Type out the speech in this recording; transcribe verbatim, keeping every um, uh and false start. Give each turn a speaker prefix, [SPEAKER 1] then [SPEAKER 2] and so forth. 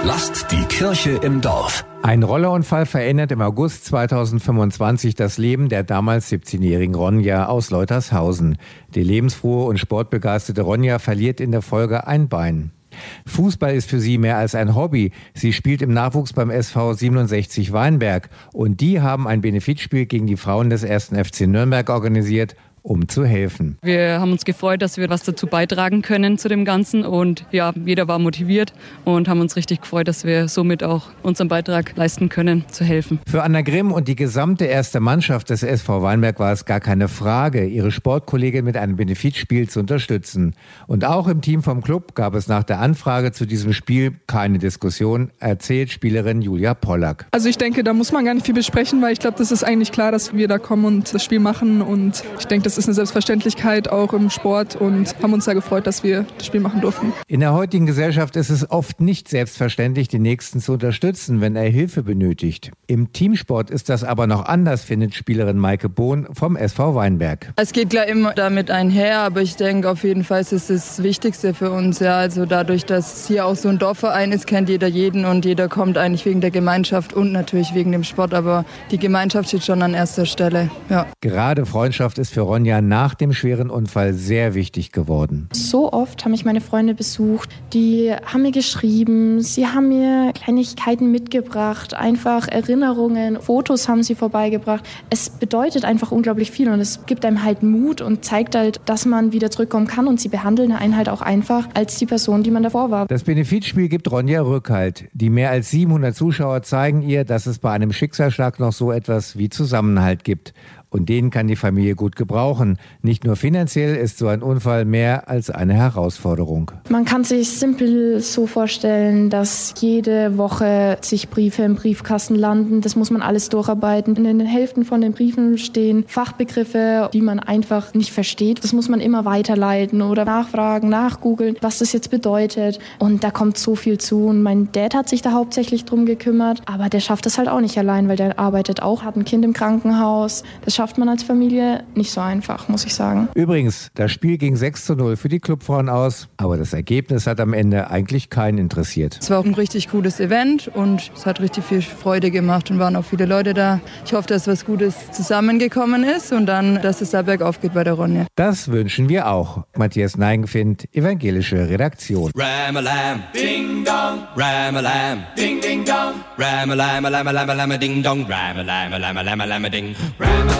[SPEAKER 1] Lasst die Kirche im Dorf.
[SPEAKER 2] Ein Rollerunfall verändert im August zweitausendfünfundzwanzig das Leben der damals siebzehnjährigen Ronja aus Leutershausen. Die lebensfrohe und sportbegeisterte Ronja verliert in der Folge ein Bein. Fußball ist für sie mehr als ein Hobby. Sie spielt im Nachwuchs beim S V siebenundsechzig Weinberg. Und die haben ein Benefizspiel gegen die Frauen des ersten F C Nürnberg organisiert, um zu helfen.
[SPEAKER 3] Wir haben uns gefreut, dass wir was dazu beitragen können zu dem Ganzen, und ja, jeder war motiviert und haben uns richtig gefreut, dass wir somit auch unseren Beitrag leisten können, zu helfen.
[SPEAKER 2] Für Anna Grimm und die gesamte erste Mannschaft des S V Weinberg war es gar keine Frage, ihre Sportkollegin mit einem Benefizspiel zu unterstützen. Und auch im Team vom Club gab es nach der Anfrage zu diesem Spiel keine Diskussion, erzählt Spielerin Julia Pollack.
[SPEAKER 4] Also ich denke, da muss man gar nicht viel besprechen, weil ich glaube, das ist eigentlich klar, dass wir da kommen und das Spiel machen, und ich denke, das ist eine Selbstverständlichkeit auch im Sport, und haben uns sehr gefreut, dass wir das Spiel machen durften.
[SPEAKER 2] In der heutigen Gesellschaft ist es oft nicht selbstverständlich, den Nächsten zu unterstützen, wenn er Hilfe benötigt. Im Teamsport ist das aber noch anders, findet Spielerin Maike Bohn vom S V Weinberg.
[SPEAKER 5] Es geht klar immer damit einher, aber ich denke, auf jeden Fall ist es das Wichtigste für uns. Ja, also dadurch, dass hier auch so ein Dorfverein ist, kennt jeder jeden, und jeder kommt eigentlich wegen der Gemeinschaft und natürlich wegen dem Sport, aber die Gemeinschaft steht schon an erster Stelle. Ja.
[SPEAKER 2] Gerade Freundschaft ist für Ronja nach dem schweren Unfall sehr wichtig geworden.
[SPEAKER 6] So oft haben mich meine Freunde besucht, die haben mir geschrieben, sie haben mir Kleinigkeiten mitgebracht, einfach Erinnerungen, Fotos haben sie vorbeigebracht. Es bedeutet einfach unglaublich viel, und es gibt einem halt Mut und zeigt halt, dass man wieder zurückkommen kann, und sie behandeln einen halt auch einfach als die Person, die man davor war.
[SPEAKER 2] Das Benefizspiel gibt Ronja Rückhalt. Die mehr als siebenhundert Zuschauer zeigen ihr, dass es bei einem Schicksalsschlag noch so etwas wie Zusammenhalt gibt. Und den kann die Familie gut gebrauchen. Nicht nur finanziell ist so ein Unfall mehr als eine Herausforderung.
[SPEAKER 6] Man kann sich simpel so vorstellen, dass jede Woche sich Briefe im Briefkasten landen. Das muss man alles durcharbeiten. In den Hälften von den Briefen stehen Fachbegriffe, die man einfach nicht versteht. Das muss man immer weiterleiten oder nachfragen, nachgoogeln, was das jetzt bedeutet. Und da kommt so viel zu. Und mein Dad hat sich da hauptsächlich drum gekümmert. Aber der schafft das halt auch nicht allein, weil der arbeitet auch, hat ein Kind im Krankenhaus. Das schafft man als Familie nicht so einfach, muss ich sagen.
[SPEAKER 2] Übrigens, das Spiel ging sechs zu null für die Clubfrauen aus, aber das Ergebnis hat am Ende eigentlich keinen interessiert.
[SPEAKER 5] Es war auch ein richtig cooles Event, und es hat richtig viel Freude gemacht und waren auch viele Leute da. Ich hoffe, dass was Gutes zusammengekommen ist und dann, dass es da bergauf geht bei der Ronja.
[SPEAKER 2] Das wünschen wir auch. Matthias Neigenfind, evangelische Redaktion.
[SPEAKER 7] Ram-a-lam, ding dong, ram-a-lam, ding ding dong, ram-a-lam, lam-a-lam, lam-a-ding dong, ram-a-lam, lam-a-lam, lam-a-ding, ram-a-lam.